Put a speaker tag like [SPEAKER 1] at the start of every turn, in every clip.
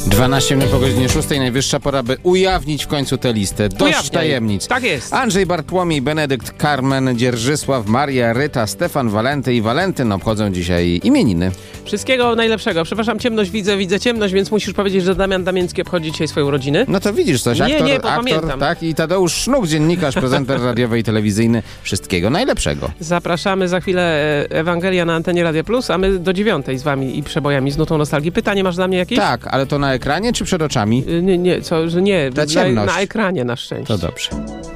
[SPEAKER 1] 12 minut po godzinie 6, najwyższa pora, by ujawnić w końcu tę listę. Dość tajemnic.
[SPEAKER 2] Tak jest.
[SPEAKER 1] Andrzej Bartłomiej, Benedykt, Carmen, Dzierżysław, Maria, Ryta, Stefan, Walenty i Walentyn obchodzą dzisiaj imieniny.
[SPEAKER 2] Wszystkiego najlepszego. Przepraszam, ciemność widzę ciemność, więc musisz powiedzieć, że Damian Damięcki obchodzi dzisiaj swoje urodziny.
[SPEAKER 1] No to widzisz coś, aktor, tak? I Tadeusz Sznuk, dziennikarz, prezenter radiowy i telewizyjny. Wszystkiego najlepszego.
[SPEAKER 2] Zapraszamy za chwilę Ewangelia na antenie Radia Plus, a my do 9 z wami i przebojami z nutą nostalgii. Pytanie masz dla mnie jakieś?
[SPEAKER 1] Tak, ale to na ekranie czy przed oczami?
[SPEAKER 2] Nie,
[SPEAKER 1] Ta ciemność.
[SPEAKER 2] na ekranie na szczęście.
[SPEAKER 1] To dobrze.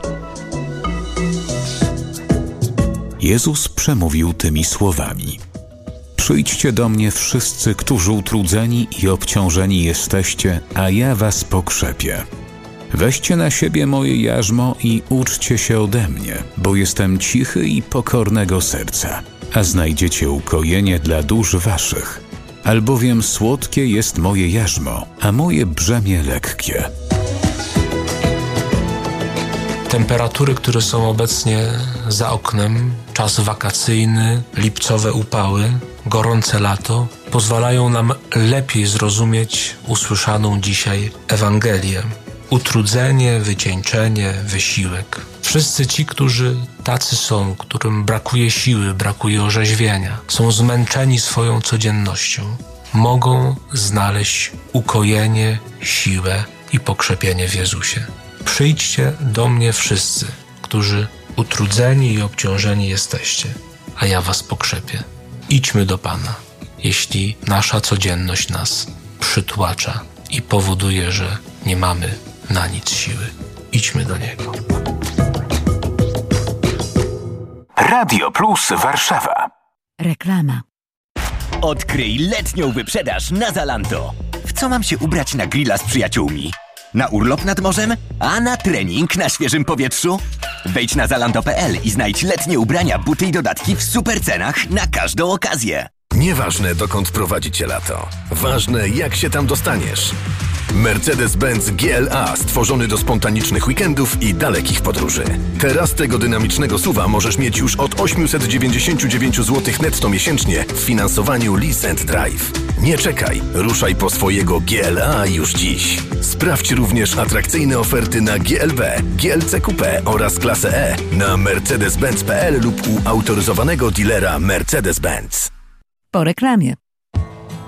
[SPEAKER 3] Jezus przemówił tymi słowami: Przyjdźcie do mnie wszyscy, którzy utrudzeni i obciążeni jesteście, a ja was pokrzepię. Weźcie na siebie moje jarzmo i uczcie się ode mnie, bo jestem cichy i pokornego serca, a znajdziecie ukojenie dla dusz waszych. Albowiem słodkie jest moje jarzmo, a moje brzemię lekkie.
[SPEAKER 4] Temperatury, które są obecnie za oknem, czas wakacyjny, lipcowe upały, gorące lato, pozwalają nam lepiej zrozumieć usłyszaną dzisiaj Ewangelię. Utrudzenie, wycieńczenie, wysiłek. Wszyscy ci, którzy tacy są, którym brakuje siły, brakuje orzeźwienia, są zmęczeni swoją codziennością, mogą znaleźć ukojenie, siłę i pokrzepienie w Jezusie. Przyjdźcie do mnie wszyscy, którzy utrudzeni i obciążeni jesteście, a ja was pokrzepię. Idźmy do Pana, jeśli nasza codzienność nas przytłacza i powoduje, że nie mamy na nic siły. Idźmy do Niego.
[SPEAKER 3] Radio Plus Warszawa.
[SPEAKER 5] Reklama.
[SPEAKER 6] Odkryj letnią wyprzedaż na Zalando. W co mam się ubrać na grilla z przyjaciółmi? Na urlop nad morzem? A na trening na świeżym powietrzu? Wejdź na zalando.pl i znajdź letnie ubrania, buty i dodatki w super cenach na każdą okazję.
[SPEAKER 7] Nieważne, dokąd prowadzi cię lato. Ważne, jak się tam dostaniesz. Mercedes-Benz GLA, stworzony do spontanicznych weekendów i dalekich podróży. Teraz tego dynamicznego SUV-a możesz mieć już od 899 zł netto miesięcznie w finansowaniu Lease & Drive. Nie czekaj, ruszaj po swojego GLA już dziś. Sprawdź również atrakcyjne oferty na GLB, GLC Coupé oraz klasę E na mercedes-benz.pl lub u autoryzowanego dealera Mercedes-Benz.
[SPEAKER 5] Po reklamie.